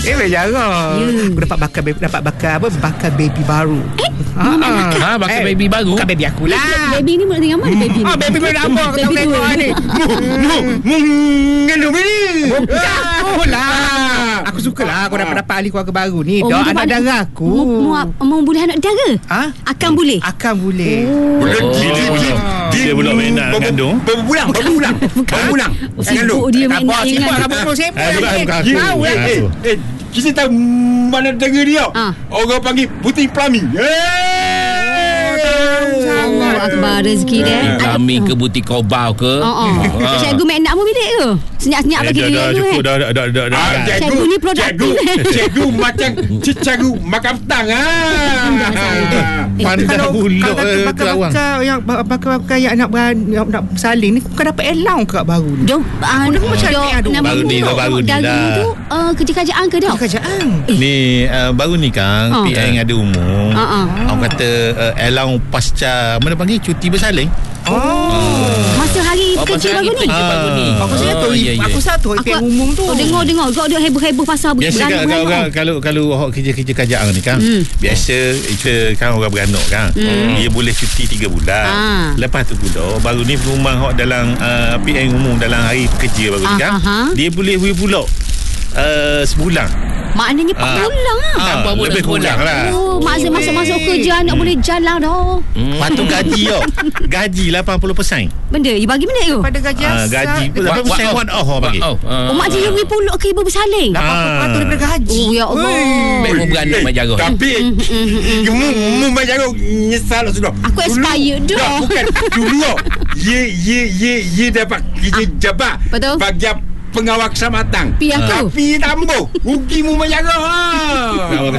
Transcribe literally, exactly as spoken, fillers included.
Ni berjarah. Ya. Aku dapat bakal baby, dapat bakal apa? Bakal baby baru. Eh, Ha, mana ha. bakal? Ha, bakal baby baru. Bukan baby aku lah. Baby ni mana dengan mana baby ni? Ah, baby baru apa? Kau tahu Baby tengok tua. ni. Mengandung ni. Oh lah. Aku sukalah aku dapat dapat ahli keluarga baru ni. Oh, Dah mu anak dapat- darah aku. Mu, mu, mu boleh anak dara? Ha? Akan boleh? Akan boleh. Dia Oh. dia dia Dia pula main nak mengandung. Berapa bulan? Berapa bulan? Berapa bulan? Oh, sibuk dia main nak Sibuk ingat. lah bukan sibuk. Eh, bukan, bukan aku. Tahu lah. Eh, eh, kita tahu mana negara dia. Ah. Orang panggil Putih Pelami. Allah Akbar rezeki dia. Kami ke butik kobau ke? Oh, oh. Ah. Cikgu main nak mu bilik ke? Senyap-senyap Eh, bagi dah, dia dah, tu cukup eh. dah, dah, dah, dah, dah. Ah, Cikgu ni produktif. Cikgu, cikgu macam cikgu makan petang ah. Pandai Kalau huluk kalau eh, bakal Kerawang. bakal yang bakal bakal yang nak beran- yang nak bersalin ni bukan dapat allowance kat baru ni. Dok, ah, Oh, dia macam dok, ni, aduh. nama Baru mu ni lah, baru ni daging lah. tu uh, kerja kerjaan ke dok? Kerajaan. Ni uh, baru ni Kang, Oh. P N ada umum. Ha, ha. Orang kata uh, allowance pasca mana panggil cuti bersalin. Oh. Masa hari Oh, kerja masa hari baru ni. kerja baru ni. Aku saya tu ya, ya. aku satu I P N umum tu. Oh, dengar dengar kau dia heboh-heboh pasal Biasa kan, beranak-beranak. kalau, kalau kalau kalau kerja-kerja kerajaan ni kan, Hmm. biasa kita kan orang beranak kan, Hmm. dia boleh cuti tiga bulan. Ah. Lepas tu pula baru ni rumah hok dalam uh, P N umum dalam hari kerja baru ni kan, Ah, ah, ah. dia boleh boleh pula uh, sebulan. Maknanya empat Ah. bulan lah. Ah, Tanpa bulan lebih sebulan. kurang lah. Oh, maksud masuk-masuk kerja anak boleh jalan dah. Lepas tu gaji tau. Gaji lapan puluh peratus. Benda, you bagi benda tu. Pada gaji Ah, asal. gaji dia lapan puluh dapat one off orang panggil. Oh, mak jadi lebih pulak ke ibu bersalin. lapan puluh peratus daripada gaji. Oh, ya Allah. Baik mu beranak mak jarah. Tapi Mu Mu Majarah nyesal lah sudah. Aku expired dah. Dah, bukan dulu tau. Ye ye ye ye dapat kerja jabat betul. bagian pengawal keselamatan. Pi aku. Tapi tambah rugi Mu Majarah.